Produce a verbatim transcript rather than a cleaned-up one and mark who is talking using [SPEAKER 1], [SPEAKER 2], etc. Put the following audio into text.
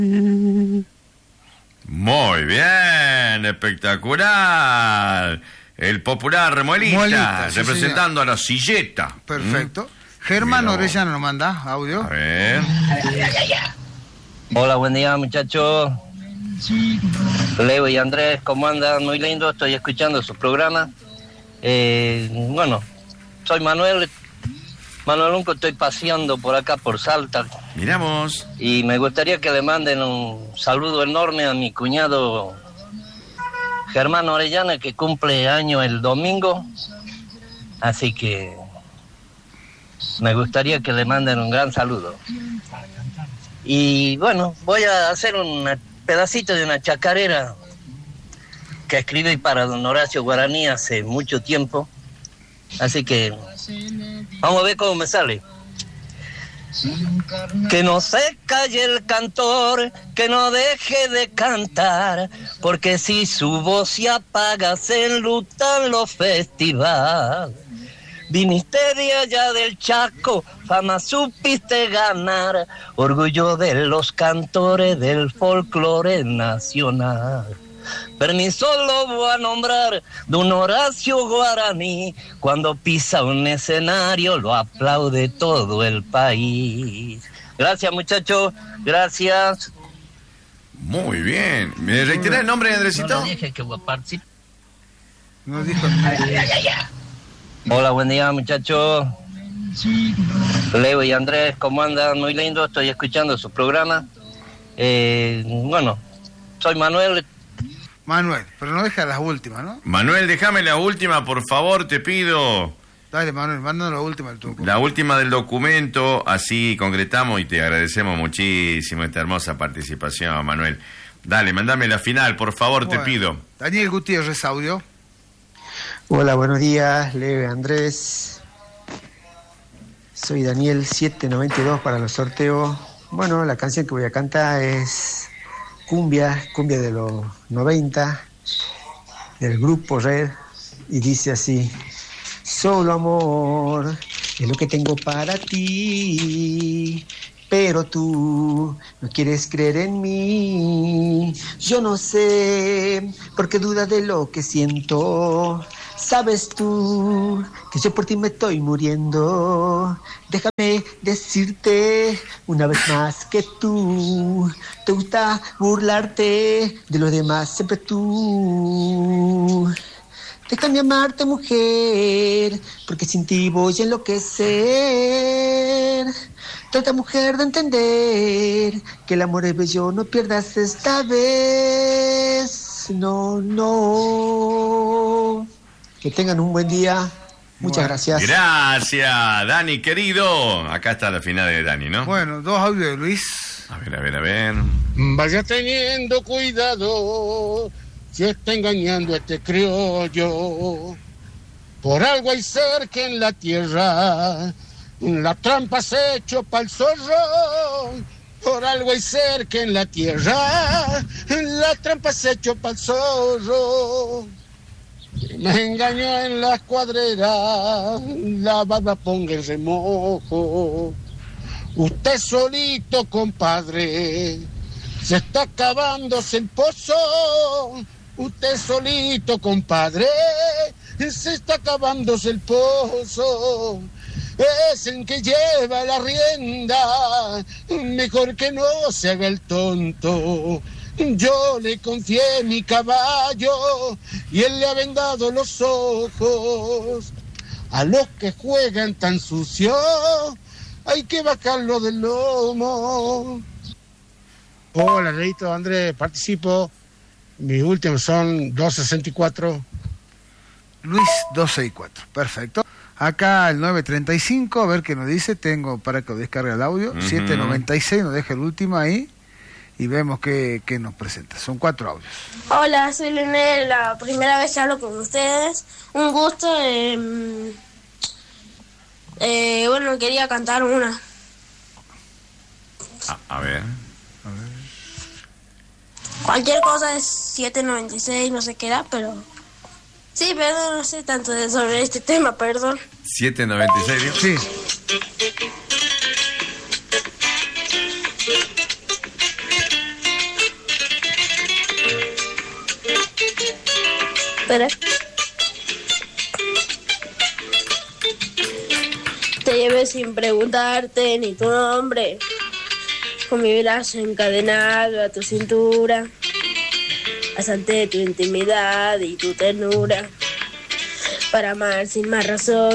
[SPEAKER 1] Muy bien, espectacular. El popular Remuelita,
[SPEAKER 2] Muelita, sí,
[SPEAKER 1] representando señor. A la silleta.
[SPEAKER 2] Perfecto. ¿Mm? Germán Orellana nos manda audio.
[SPEAKER 1] A ver.
[SPEAKER 3] Hola, buen día, muchachos. Leo y Andrés, ¿cómo andan? Muy lindo, estoy escuchando su programa. Eh, bueno, soy Manuel. Manuel Unco, estoy paseando por acá, por Salta.
[SPEAKER 1] Miramos.
[SPEAKER 3] Y me gustaría que le manden un saludo enorme a mi cuñado Germán Orellana, que cumple año el domingo. Así que me gustaría que le manden un gran saludo. Y bueno, voy a hacer un pedacito de una chacarera que escribí para don Horacio Guaraní hace mucho tiempo. Así que vamos a ver cómo me sale. Que no se calle el cantor, que no deje de cantar, porque si su voz se apaga se enlutan los festivales. Viniste de allá del Chaco, fama supiste ganar, orgullo de los cantores del folclore nacional. Permiso lo voy a nombrar, don Horacio Guaraní, cuando pisa un escenario lo aplaude todo el país. Gracias, muchachos, gracias.
[SPEAKER 1] Muy bien. ¿Me reitera el nombre, Andresito?
[SPEAKER 3] No dije que voy a participar.
[SPEAKER 2] No dijo
[SPEAKER 3] Hola, buen día, muchachos. Leo y Andrés, ¿cómo andan? Muy lindo, estoy escuchando su programa. Eh, bueno, soy Manuel.
[SPEAKER 2] Manuel, pero no deja las últimas, ¿no?
[SPEAKER 1] Manuel, déjame la última, por favor, te pido.
[SPEAKER 2] Dale, Manuel, mándanos la última del tuco.
[SPEAKER 1] La última del documento, así concretamos y te agradecemos muchísimo esta hermosa participación, Manuel. Dale, mandame la final, por favor, bueno, te pido.
[SPEAKER 2] Daniel Gutiérrez, audio.
[SPEAKER 4] Hola, buenos días, Leo y Andrés. Soy Daniel siete noventa y dos para los sorteos. Bueno, la canción que voy a cantar es cumbia, cumbia de los noventa, del grupo Red, y dice así: solo amor es lo que tengo para ti, pero tú no quieres creer en mí. Yo no sé por qué dudas de lo que siento. Sabes tú que yo por ti me estoy muriendo. Déjame decirte una vez más que tú te gusta burlarte de los demás, siempre tú. Déjame amarte, mujer, porque sin ti voy a enloquecer. Trata, mujer, de entender que el amor es bello, no pierdas esta vez. No, no. Que tengan un buen día. Muchas bueno, gracias.
[SPEAKER 1] Gracias, Dani, querido. Acá está la final de Dani, ¿no?
[SPEAKER 2] Bueno, dos audios de Luis.
[SPEAKER 1] A ver, a ver, a ver.
[SPEAKER 5] Vaya teniendo cuidado, si está engañando a este criollo. Por algo hay cerca en la tierra, la trampa se echó pa'l zorro. Por algo hay cerca en la tierra, la trampa se echó pa'l zorro. Me engañó en la escuadrera, la barba ponga el remojo. Usted solito, compadre, se está acabándose el pozo. Usted solito, compadre, se está acabándose el pozo. Es el que lleva la rienda, mejor que no se haga el tonto. Yo le confié mi caballo y él le ha vendado los ojos. A los que juegan tan sucio hay que bajarlo del lomo.
[SPEAKER 6] Hola, Leito, Andrés, participo. Mis últimos son dos sesenta y cuatro.
[SPEAKER 2] Luis dos sesenta y cuatro, perfecto. Acá el nueve treinta y cinco, a ver qué nos dice. Tengo para que descargue el audio. Uh-huh. siete noventa y seis, nos deja el último ahí. Y vemos qué, qué nos presenta. Son cuatro audios.
[SPEAKER 7] Hola, soy Leonel, la primera vez que hablo con ustedes. Un gusto. Eh, eh, bueno, quería cantar una.
[SPEAKER 1] A, a ver.
[SPEAKER 2] A ver.
[SPEAKER 7] Cualquier cosa es siete noventa y seis, no sé qué da, pero... Sí, perdón, no sé tanto de sobre este tema, perdón.
[SPEAKER 1] siete noventa y seis,
[SPEAKER 2] sí.
[SPEAKER 7] Espera. Te llevé sin preguntarte ni tu nombre, con mi brazo encadenado a tu cintura, asalté tu intimidad y tu ternura, para amar sin más razón.